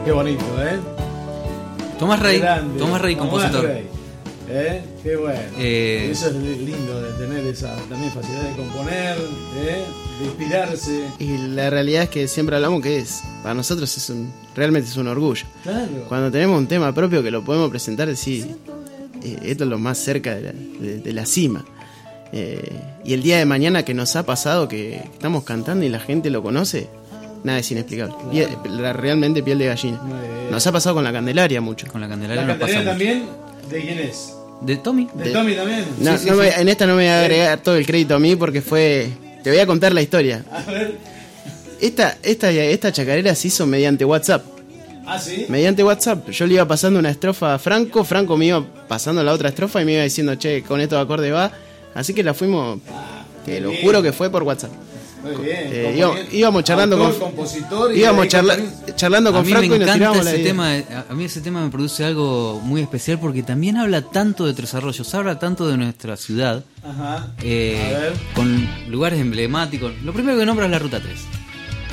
Qué bonito, ¿eh? Tomás Rey, Grande. Tomás Rey, compositor. Rey. Qué bueno. Eso es lindo de tener esa también facilidad de componer, de inspirarse. Y la realidad es que siempre hablamos que para nosotros realmente es un orgullo. Claro. Cuando tenemos un tema propio que lo podemos presentar, decir, esto es lo más cerca de la cima. Y el día de mañana que nos ha pasado que estamos cantando y la gente lo conoce, nada es inexplicable. Realmente piel de gallina. Nos ha pasado con la Candelaria mucho. Con la Candelaria ¿La nos pasa Candelaria mucho. también? ¿De quién es? ¿De Tommy? ¿De Tommy también? No, Sí, no sí. En esta no me voy a agregar todo el crédito a mí porque te voy a contar la historia. A ver. Esta chacarera se hizo mediante WhatsApp. ¿Ah, sí? Mediante WhatsApp. Yo le iba pasando una estrofa a Franco me iba pasando la otra estrofa y me iba diciendo, che, con estos acordes va. Así que la fuimos, te lo juro que fue por WhatsApp. Muy bien. Íbamos charlando Autor, con compositor y íbamos ahí charlando A con mí Franco me y nos encanta tirábamos la ese idea. tema. A mí ese tema me produce algo muy especial porque también habla tanto de Tres Arroyos, habla tanto de nuestra ciudad, Ajá. A eh, ver. con lugares emblemáticos. Lo primero que nombra es la Ruta 3.